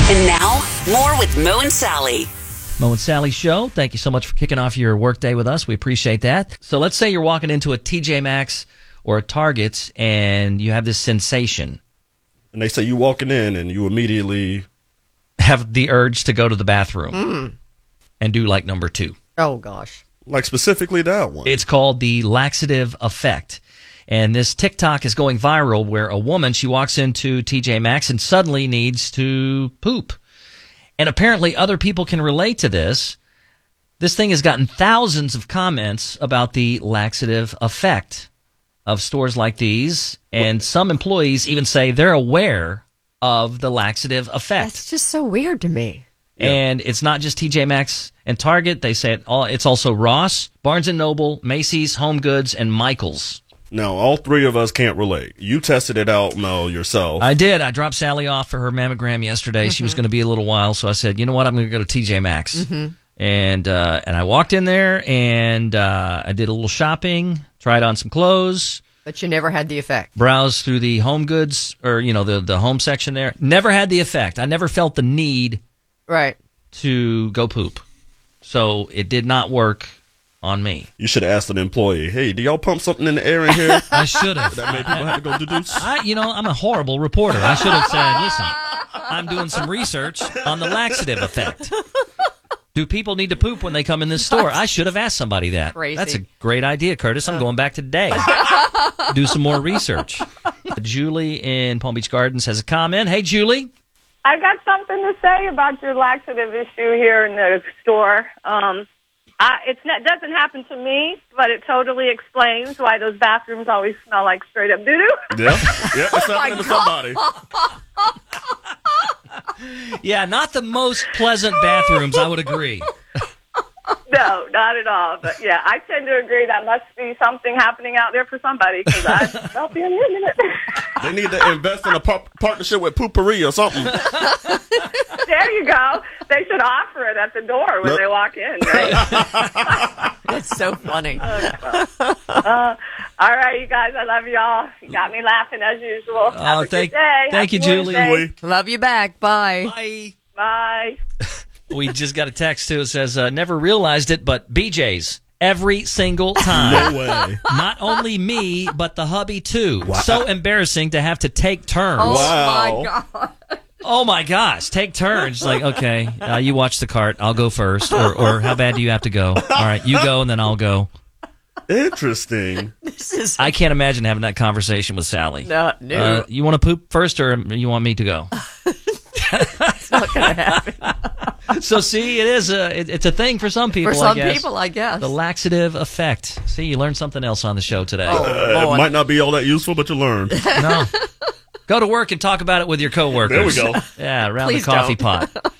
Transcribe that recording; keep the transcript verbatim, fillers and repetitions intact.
And now, more with Mo and Sally. Mo and Sally Show. Thank you so much for kicking off your workday with us. We appreciate that. So let's say you're walking into a T J Maxx or a Target and you have this sensation. And they say you walking in and you immediately have the urge to go to the bathroom Mm. and do like number two. Oh, gosh. Like specifically that one. It's called the laxative effect. And this TikTok is going viral where a woman, she walks into T J Maxx and suddenly needs to poop. And apparently other people can relate to this. This thing has gotten thousands of comments about the laxative effect of stores like these. And some employees even say they're aware of the laxative effect. That's just so weird to me. And it's not just T J Maxx and Target. They say it all, it's also Ross, Barnes and Noble, Macy's, Home Goods, and Michael's. Now, all three of us can't relate. You tested it out, Mel, yourself. I did. I dropped Sally off for her mammogram yesterday. Mm-hmm. She was going to be a little while, so I said, you know what, I'm going to go to T J Maxx. Mm-hmm. And uh, and I walked in there, and uh, I did a little shopping, tried on some clothes. But you never had the effect. Browsed through the Home Goods, or, you know, the, the home section there. Never had the effect. I never felt the need right. to go poop. So it did not work on me. You should have asked an employee, hey, do y'all pump something in the air in here? I should have. That made people have to go do this. I, you know, I'm a horrible reporter. I should have said, listen, I'm doing some research on the laxative effect. Do people need to poop when they come in this store? I should have asked somebody that. Crazy. That's a great idea, Curtis. I'm going back today. Do some more research. Julie in Palm Beach Gardens has a comment. Hey, Julie. I've got something to say about your laxative issue here in the store. Um, I, it's not, it doesn't happen to me, but it totally explains why those bathrooms always smell like straight up doo-doo. Yeah, yeah, it's happening to somebody. Yeah, not the most pleasant bathrooms, I would agree. No, not at all. But yeah, I tend to agree that must be something happening out there for somebody because I felt the unit. They need to invest in a par- partnership with Poopery or something. There you go. They should offer it at the door when Yep. they walk in. Right? That's so funny. uh, all right, you guys. I love y'all. You got me laughing as usual. Oh, Have a thank, good day. thank you, Happy Julie. Wednesday. Love you back. Bye. Bye. Bye. We just got a text, too. It says, uh, never realized it, but B J's. Every single time. No way. Not only me, but the hubby, too. Wow. So embarrassing to have to take turns. Oh, Wow. my God. Oh, my gosh. Take turns. Like, okay, uh, you watch the cart. I'll go first. Or, or how bad do you have to go? All right, you go, and then I'll go. Interesting. This is I can't imagine having that conversation with Sally. no, no. Uh, you want to poop first, or you want me to go? It's not going to happen. So, see, it is a, it, it's a thing for some people, For some I guess. people, I guess. The laxative effect. See, you learned something else on the show today. Oh, Uh, boy. it might not be all that useful, but you learn. No. Go to work and talk about it with your coworkers. There we go. Yeah, around Please the coffee don't. pot.